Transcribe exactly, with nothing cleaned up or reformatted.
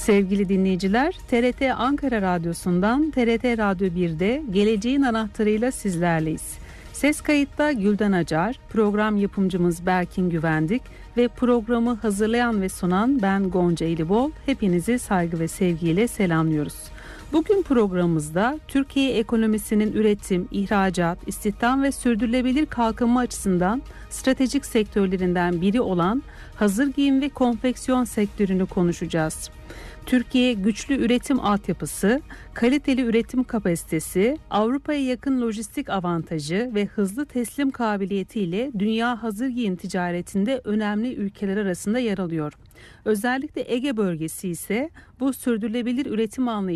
Sevgili dinleyiciler, T R T Ankara Radyosu'ndan T R T Radyo bir'de Geleceğin Anahtarı'yla sizlerleyiz. Ses kayıtta Gülden Acar, program yapımcımız Berkin Güvendik ve programı hazırlayan ve sunan ben Gonca Elibol. Hepinizi saygı ve sevgiyle selamlıyoruz. Bugün programımızda Türkiye ekonomisinin üretim, ihracat, istihdam ve sürdürülebilir kalkınma açısından stratejik sektörlerinden biri olan hazır giyim ve konfeksiyon sektörünü konuşacağız. Türkiye güçlü üretim altyapısı, kaliteli üretim kapasitesi, Avrupa'ya yakın lojistik avantajı ve hızlı teslim kabiliyetiyle dünya hazır giyim ticaretinde önemli ülkeler arasında yer alıyor. Özellikle Ege bölgesi ise bu sürdürülebilir üretim anlayışı